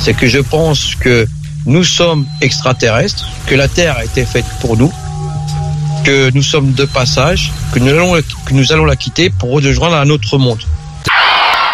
c'est que je pense que nous sommes extraterrestres, que la Terre a été faite pour nous, que nous sommes de passage, que nous allons la quitter pour rejoindre un autre monde.